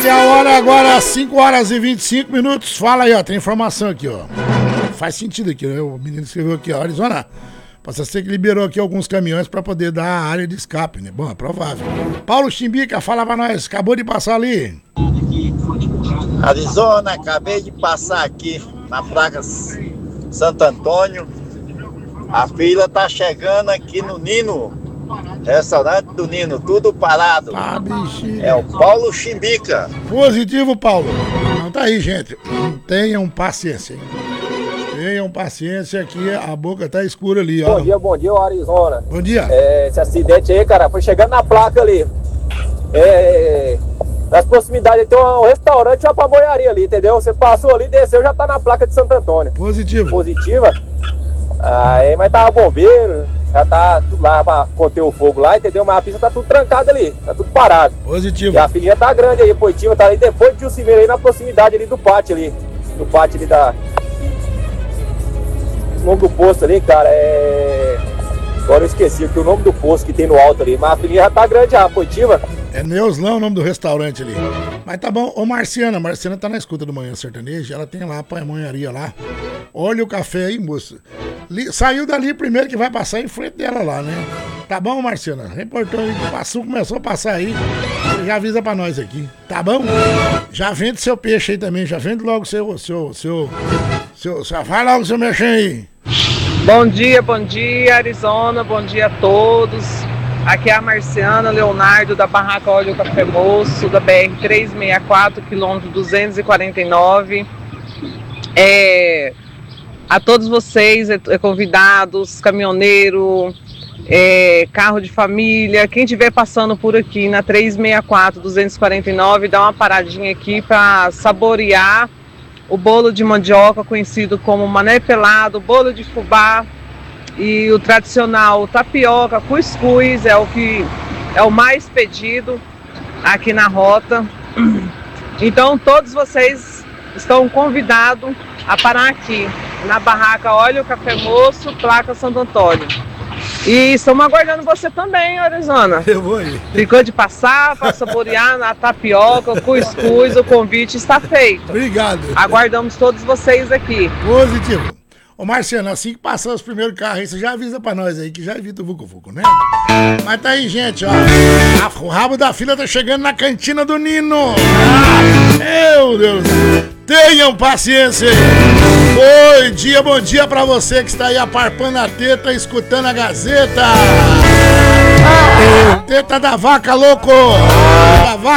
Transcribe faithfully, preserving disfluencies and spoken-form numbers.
Olha a hora agora, cinco horas e vinte e cinco minutos. Fala aí, ó, tem informação aqui, ó. Faz sentido aqui, né? O menino escreveu aqui, ó, Arizona. Passa ser que liberou aqui alguns caminhões pra poder dar a área de escape, né? Bom, é provável. Paulo Chimbica, fala pra nós, acabou de passar ali. Arizona, acabei de passar aqui na Praça Santo Antônio. A fila tá chegando aqui no Nino, restaurante do Nino, tudo parado. Ah, bichinho. É o Paulo Chimbica. Positivo, Paulo. Não tá aí, gente. Tenham paciência, hein? Tenham paciência aqui, a boca tá escura ali, ó. Bom dia, bom dia, Arizona. Bom dia. É, esse acidente aí, cara, foi chegando na placa ali. É, nas proximidades tem um restaurante e uma pamonharia ali, entendeu? Você passou ali, desceu, já tá na placa de Santo Antônio. Positivo. Positiva. Aí, mas tava bombeiro, já tá tudo lá pra conter o fogo lá, entendeu? Mas a pista tá tudo trancada ali, tá tudo parado. Positivo. E a filinha tá grande aí, positiva, tá ali depois de Jucimeiro aí na proximidade ali do pátio ali. Do pátio ali da... O nome do posto ali, cara, é... Agora eu esqueci que o nome do posto que tem no alto ali, mas a filinha já tá grande já, positiva. É Neuslão o nome do restaurante ali. Mas tá bom, ô Marciana, Marciana tá na escuta do Manhã Sertanejo, ela tem lá a pamonharia lá. Olha o café aí, moça. Li, saiu dali primeiro que vai passar em frente dela lá, né? Tá bom, Marciana? Reportou aí, passou, começou a passar aí. Já avisa pra nós aqui, tá bom? Já vende seu peixe aí também, já vende logo seu, seu, seu, seu, seu vai logo seu mexer aí. Bom dia, bom dia, Arizona, bom dia a todos. Aqui é a Marciana Leonardo, da Barraca Óleo Café Moço, da B R trezentos e sessenta e quatro, quilômetro duzentos e quarenta e nove. É, a todos vocês, é, convidados, caminhoneiro, é, carro de família, quem estiver passando por aqui na trezentos e sessenta e quatro, duzentos e quarenta e nove, dá uma paradinha aqui para saborear o bolo de mandioca, conhecido como mané pelado, bolo de fubá e o tradicional tapioca, cuscuz, é o que é o mais pedido aqui na rota. Então todos vocês estão convidados a parar aqui na Barraca Óleo Café Moço, placa Santo Antônio. E estamos aguardando você também, Arizona. Eu vou aí. Ficou de passar para saborear na tapioca, o cuscuz, o convite está feito. Obrigado. Aguardamos todos vocês aqui. Positivo. Ô Marciano, assim que passar os primeiros carros aí, você já avisa pra nós aí, que já evita o vucu-vucu, né? Mas tá aí, gente, ó. A, o rabo da fila tá chegando na cantina do Nino. Ah, meu Deus. Tenham paciência. Oi, dia, bom dia pra você que está aí aparpando a teta, escutando a Gazeta. Ah, teta da vaca, louco. Da vaca.